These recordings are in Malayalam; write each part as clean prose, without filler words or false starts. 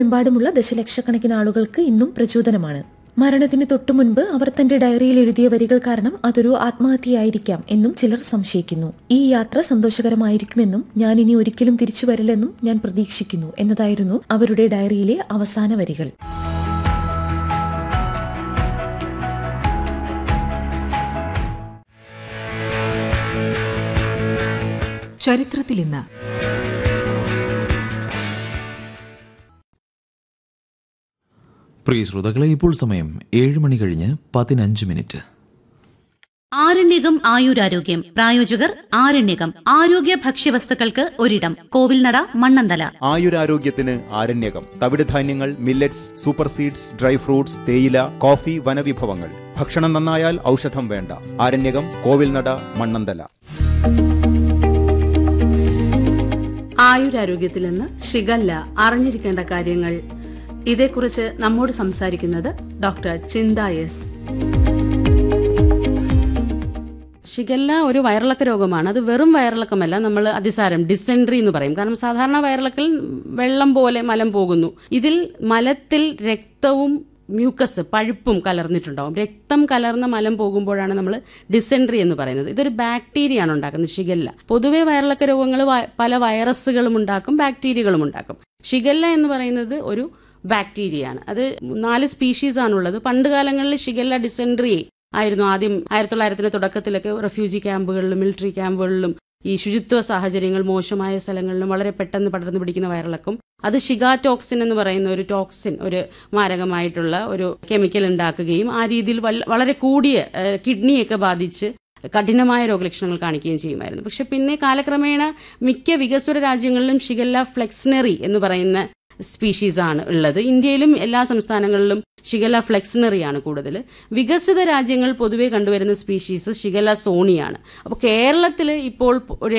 എമ്പാടുമുള്ള ദശലക്ഷക്കണക്കിന് ആളുകൾക്ക് ഇന്നും പ്രചോദനമാണ്. മരണത്തിന് തൊട്ടുമുൻപ് അവർ തന്റെ ഡയറിയിൽ എഴുതിയ വരികൾ കാരണം അതൊരു ആത്മഹത്യയായിരിക്കാം എന്നും ചിലർ സംശയിക്കുന്നു. ഈ യാത്ര സന്തോഷകരമായിരിക്കുമെന്നും ഞാൻ ഇനി ഒരിക്കലും തിരിച്ചു വരില്ലെന്നും ഞാൻ പ്രതീക്ഷിക്കുന്നു എന്നതായിരുന്നു അവരുടെ ഡയറിയിലെ അവസാന വരികൾ. ചരിത്രത്തിൽ ഇന്ന്. പ്രിയ ശ്രോതാക്കളെ, ഇപ്പോൾ സമയം 7 മണി കഴിഞ്ഞ് 15 മിനിറ്റ്. ആരണ്യകം ആയുരാരോഗ്യം പ്രായോജകർ ആരണ്യകം ആരോഗ്യ ഭക്ഷ്യവസ്തുക്കൾക്ക് ഒരിടം, Kovilnada, Mannanthala. ആയുരാരോഗ്യത്തിന് Aryanayakam. തവിടുധാന്യങ്ങൾ, millets, super seeds, dry fruits, തേയില, കോഫി, വനവിഭവങ്ങൾ. ഭക്ഷണം നന്നായാൽ ഔഷധം വേണ്ട. ആരണ്യകം, കോവിൽനട, മണ്ണന്തല. ആയുരാരോഗ്യത്തിൽ നിന്ന് ഷിഗല്ല, അറിഞ്ഞിരിക്കേണ്ട കാര്യങ്ങൾ. ഇതേക്കുറിച്ച് നമ്മോട് സംസാരിക്കുന്നത് ഡോക്ടർ ചിന്ത എസ്. ഷിഗല്ല ഒരു വയറിളക്ക രോഗമാണ്. അത് വെറും വയറിളക്കമല്ല, നമ്മൾ അതിസാരം ഡിസെൻട്രി എന്ന് പറയും. കാരണം സാധാരണ വയറിളക്കിൽ വെള്ളം പോലെ മലം പോകുന്നു. ഇതിൽ മലത്തിൽ രക്തവും മ്യൂക്കസ്, പഴുപ്പും കലർന്നിട്ടുണ്ടാവും. രക്തം കലർന്ന മലം പോകുമ്പോഴാണ് നമ്മൾ ഡിസെൻട്രി എന്ന് പറയുന്നത്. ഇതൊരു ബാക്ടീരിയ ആണ് ഉണ്ടാക്കുന്നത്, ഷിഗല്ല. പൊതുവെ വയറിളക്ക രോഗങ്ങൾ പല വൈറസുകളും ഉണ്ടാക്കും, ബാക്ടീരിയകളും ഉണ്ടാക്കും. ഷിഗല്ല എന്ന് പറയുന്നത് ഒരു ബാക്ടീരിയയാണ്. അത് 4 സ്പീഷീസ് ആണുള്ളത്. പണ്ട് കാലങ്ങളിൽ ഷിഗല്ല ഡിസെൻട്രി ആയിരുന്നു ആദ്യം. 1900 തുടക്കത്തിലൊക്കെ റെഫ്യൂജി ക്യാമ്പുകളിലും മിലിറ്ററി ക്യാമ്പുകളിലും ഈ ശുചിത്വ സാഹചര്യങ്ങൾ മോശമായ സ്ഥലങ്ങളിലും വളരെ പെട്ടെന്ന് പടർന്നു പിടിക്കുന്ന വയറിളക്കും. അത് ഷിഗാടോക്സിൻ എന്ന് പറയുന്ന ഒരു ടോക്സിൻ, ഒരു മാരകമായിട്ടുള്ള ഒരു കെമിക്കൽ ഉണ്ടാക്കുകയും ആ രീതിയിൽ വളരെ കൂടിയ കിഡ്നിയൊക്കെ ബാധിച്ച് കഠിനമായ രോഗലക്ഷണങ്ങൾ കാണിക്കുകയും ചെയ്യുമായിരുന്നു. പക്ഷെ പിന്നെ കാലക്രമേണ മിക്ക വികസ്വര രാജ്യങ്ങളിലും ഷിഗല്ല ഫ്ലെക്സിനറി എന്ന് പറയുന്ന സ്പീഷീസ് ആണ് ഉള്ളത്. ഇന്ത്യയിലും എല്ലാ സംസ്ഥാനങ്ങളിലും ഷിഗല്ല ഫ്ലെക്സിനറി ആണ് കൂടുതൽ. വികസിത രാജ്യങ്ങൾ പൊതുവെ കണ്ടുവരുന്ന സ്പീഷീസ് ഷിഗല്ല സോണിയാണ്. അപ്പോൾ കേരളത്തിൽ ഇപ്പോൾ ഒരു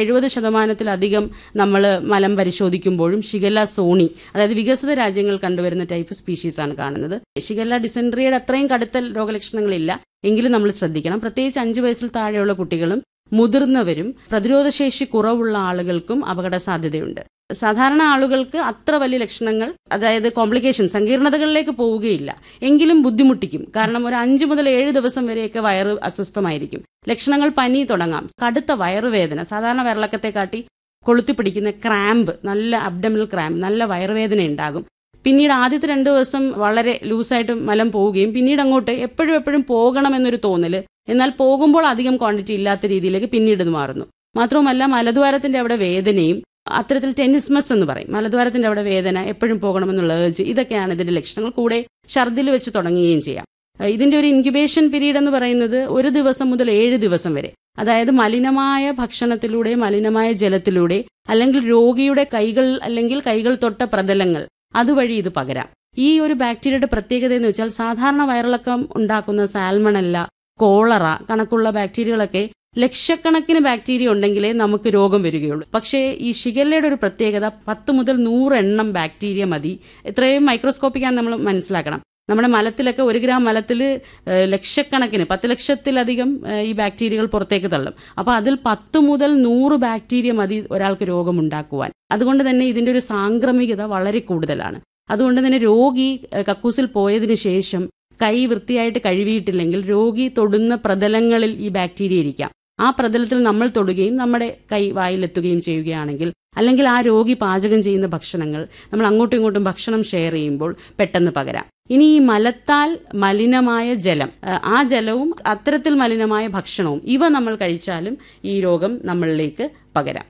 70% നമ്മൾ മലം പരിശോധിക്കുമ്പോഴും ഷിഗല്ല സോണി, അതായത് വികസിത രാജ്യങ്ങൾ കണ്ടുവരുന്ന ടൈപ്പ് സ്പീഷീസ് ആണ് കാണുന്നത്. ഷിഗല്ല ഡിസെൻട്രിയുടെ അത്രയും കടുത്ത രോഗലക്ഷണങ്ങളില്ല, എങ്കിലും നമ്മൾ ശ്രദ്ധിക്കണം. പ്രത്യേകിച്ച് 5 വയസ്സിൽ താഴെയുള്ള കുട്ടികളും മുതിർന്നവരും പ്രതിരോധശേഷി കുറവുള്ള ആളുകൾക്കും അപകട സാധ്യതയുണ്ട്. സാധാരണ ആളുകൾക്ക് അത്ര വലിയ ലക്ഷണങ്ങൾ, അതായത് കോംപ്ലിക്കേഷൻ, സങ്കീർണതകളിലേക്ക് പോവുകയില്ല, എങ്കിലും ബുദ്ധിമുട്ടിക്കും. കാരണം ഒരു 5 മുതൽ 7 ദിവസം വരെയൊക്കെ വയറ് അസ്വസ്ഥമായിരിക്കും. ലക്ഷണങ്ങൾ പനി തുടങ്ങാം, കടുത്ത വയറുവേദന, സാധാരണ വയറിളക്കത്തെക്കാട്ടി കൊളുത്തിപ്പിടിക്കുന്ന ക്രാമ്പ്, നല്ല അബ്ഡമിനൽ ക്രാമ്പ്, നല്ല വയറുവേദന ഉണ്ടാകും. പിന്നീട് ആദ്യത്തെ 2 ദിവസം വളരെ ലൂസായിട്ട് മലം പോവുകയും പിന്നീട് അങ്ങോട്ട് എപ്പോഴും പോകണമെന്നൊരു തോന്നൽ, എന്നാൽ പോകുമ്പോൾ അധികം ക്വാണ്ടിറ്റി ഇല്ലാത്ത രീതിയിലേക്ക് പിന്നീട് ഇത് മാറുന്നു. മാത്രവുമല്ല മലദ്വാരത്തിന്റെ അവിടെ വേദനയും, അത്തരത്തിൽ ടെനിസ്മസ് എന്ന് പറയും, മലദ്വാരത്തിന്റെ അവിടെ വേദന, എപ്പോഴും പോകണമെന്നുള്ള ഏർജ്, ഇതൊക്കെയാണ് ഇതിന്റെ ലക്ഷണങ്ങൾ. കൂടെ ഛർദിൽ വെച്ച് തുടങ്ങുകയും ചെയ്യാം. ഇതിന്റെ ഒരു ഇൻക്യുബേഷൻ പീരീഡ് എന്ന് പറയുന്നത് 1 ദിവസം മുതൽ 7 ദിവസം വരെ. അതായത് മലിനമായ ഭക്ഷണത്തിലൂടെ, മലിനമായ ജലത്തിലൂടെ, അല്ലെങ്കിൽ രോഗിയുടെ കൈകൾ അല്ലെങ്കിൽ കൈകൾ തൊട്ട പ്രതലങ്ങൾ, അതുവഴി ഇത് പകരാം. ഈ ഒരു ബാക്ടീരിയയുടെ പ്രത്യേകത എന്ന് വെച്ചാൽ സാധാരണ വയറിളക്കം ഉണ്ടാക്കുന്ന സാൽമണല്ല, കോളറ കണക്കുള്ള ബാക്ടീരിയകളൊക്കെ ലക്ഷക്കണക്കിന് ബാക്ടീരിയ ഉണ്ടെങ്കിലേ നമുക്ക് രോഗം വരികയുള്ളൂ. പക്ഷേ ഈ ഷിഗല്ലയുടെ ഒരു പ്രത്യേകത 10 മുതൽ 100 എണ്ണം ബാക്ടീരിയ മതി. ഇത്രയും മൈക്രോസ്കോപ്പിക്കാണ് നമ്മൾ മനസ്സിലാക്കണം. നമ്മുടെ മലത്തിലൊക്കെ 1 ഗ്രാം മലത്തിൽ ലക്ഷക്കണക്കിന് 10 ലക്ഷത്തിലധികം ഈ ബാക്ടീരിയകൾ പുറത്തേക്ക് തള്ളും. അപ്പോൾ അതിൽ 10 മുതൽ 100 ബാക്ടീരിയ മതി ഒരാൾക്ക് രോഗമുണ്ടാക്കുവാൻ. അതുകൊണ്ട് തന്നെ ഇതിന്റെ ഒരു സാംക്രമികത വളരെ കൂടുതലാണ്. അതുകൊണ്ട് തന്നെ രോഗി കക്കൂസിൽ പോയതിനു ശേഷം കൈ വൃത്തിയായിട്ട് കഴുകിയിട്ടില്ലെങ്കിൽ രോഗി തൊടുന്ന പ്രതലങ്ങളിൽ ഈ ബാക്ടീരിയ ഇരിക്കാം. ആ പ്രതലത്തിൽ നമ്മൾ തൊടുകയും നമ്മുടെ കൈ വായിലെത്തുകയും ചെയ്യുകയാണെങ്കിൽ, അല്ലെങ്കിൽ ആ രോഗി പാചകം ചെയ്യുന്ന ഭക്ഷണങ്ങൾ നമ്മൾ അങ്ങോട്ടും ഇങ്ങോട്ടും ഭക്ഷണം ഷെയർ ചെയ്യുമ്പോൾ പെട്ടെന്ന് പകരാം. ഇനി ഈ മലത്താൽ മലിനമായ ജലം, ആ ജലവും അത്തരത്തിൽ മലിനമായ ഭക്ഷണവും, ഇവ നമ്മൾ കഴിച്ചാലും ഈ രോഗം നമ്മളിലേക്ക് പകരാം.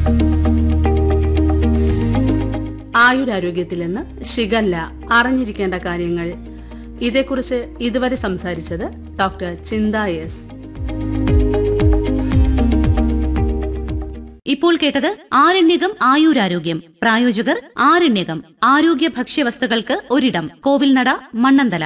ആയുരാരോഗ്യത്തിൽ നിന്ന് ഷിഗല്ല, അറിഞ്ഞിരിക്കേണ്ട കാര്യങ്ങൾ. ഇതേക്കുറിച്ച് ഇതുവരെ സംസാരിച്ചത് ഡോക്ടർ ചിന്ത എസ്. ഇപ്പോൾ കേട്ടത് ആരണ്യകം ആയുരാരോഗ്യം പ്രായോജകർ ആരണ്യകം ആരോഗ്യ ഭക്ഷ്യവസ്തുക്കൾക്ക് ഒരിടം, കോവിൽനട, മണ്ണന്തല.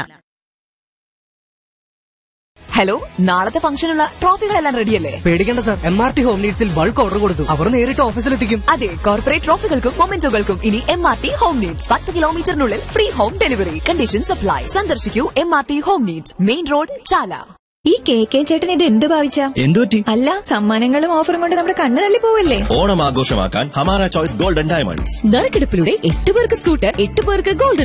ഹലോ, നാളത്തെ ഫംഗ്ഷനുള്ള ട്രോഫികളെല്ലാം റെഡിയല്ലേ? പേടിക്കേണ്ട sir, MRT home നീഡ്സിൽ bulk order കൊടുത്തു. അവർ നേരിട്ട് ഓഫീസിലെത്തിക്കും. അതെ, കോർപ്പറേറ്റ് ട്രോഫികൾക്കും മൊമെന്റോകൾക്കും ഇനി MRT home needs. 10 കിലോമീറ്ററിനുള്ളിൽ free home delivery. Condition supply. സന്ദർശിക്കൂ MRT home needs, main road, ചാല. ഈ കെ ചേട്ടൻ ഇത് എന്ത് ഭാവിച്ച? എന്തുപറ്റി? അല്ല, സമ്മാനങ്ങളും ഓഫറും കൊണ്ട് നമ്മുടെ കണ്ണു തള്ളി പോവല്ലേ? ഓണം ആഘോഷമാക്കാൻ ഹമാര ചോയ്സ് ഗോൾഡൻ ഡയമണ്ട്സ്. നറുക്കെടുപ്പിലൂടെ 8 പേർക്ക് സ്കൂട്ടർ, 8 പേർക്ക് ഗോൾഡൻ